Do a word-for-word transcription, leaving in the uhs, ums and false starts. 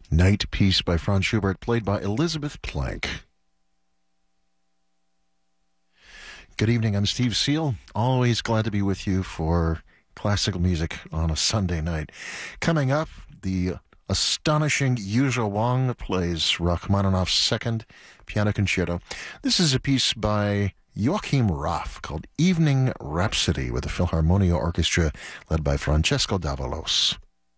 Night piece by Franz Schubert, played by Elizabeth Plank. Good evening, I'm Steve Seal. Always glad to be with you for classical music on a Sunday night. Coming up, the astonishing Yuzhou Wang plays Rachmaninoff's Second Piano Concerto. This is a piece by Joachim Raff called Evening Rhapsody with the Philharmonia Orchestra led by Francesco Davalos.